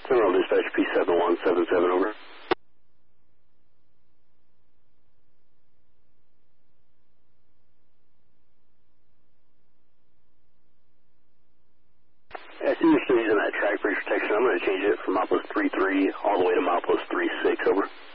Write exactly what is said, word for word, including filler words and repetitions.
Terminal Dispatch P seven one seven seven, over. I see you're still using that track bridge protection. I'm going to change it from milepost three three all the way to milepost three six, over.